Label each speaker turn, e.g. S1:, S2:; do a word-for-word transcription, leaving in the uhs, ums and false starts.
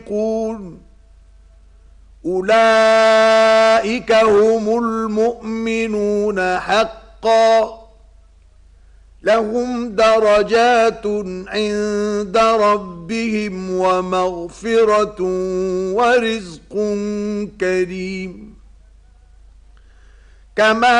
S1: أولئك هم المؤمنون حقا لهم درجات عند ربهم ومغفرة ورزق كريم كما